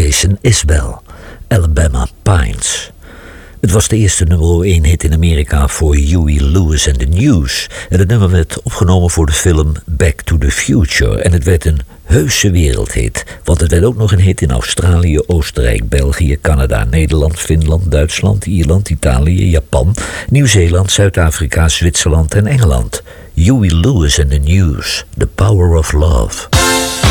Jason Isbell, Alabama Pines. Het was de eerste nummer 1 hit in Amerika voor Huey Lewis and the News. En het nummer werd opgenomen voor de film Back to the Future. En het werd een heuse wereldhit. Want het werd ook nog een hit in Australië, Oostenrijk, België, Canada, Nederland, Finland, Duitsland, Ierland, Italië, Japan, Nieuw-Zeeland, Zuid-Afrika, Zwitserland en Engeland. Huey Lewis and the News, The Power of Love.